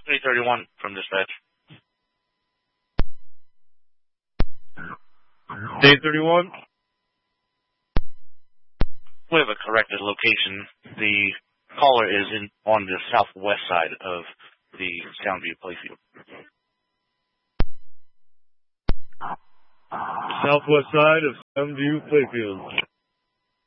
331 from dispatch. Day 31. We have a corrected location. The caller is on the southwest side of the Soundview playfield. Southwest side of Soundview playfield.